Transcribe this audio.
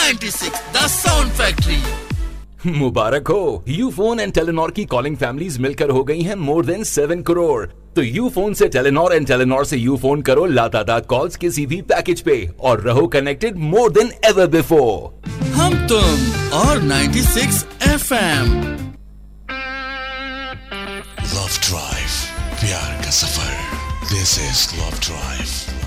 96 the sound factory. मुबारक हो, Ufone and Telenor की calling families मिलकर हो गई हैं मोर देन 7 करोड़। तो यूफोन से टेलीनॉर एंड टेलीनॉर से यूफोन करो लातादार कॉल्स किसी भी पैकेज पे और रहो connected more than ever before. हम तुम और 96 FM। लव ड्राइव, प्यार का सफर। This is love drive.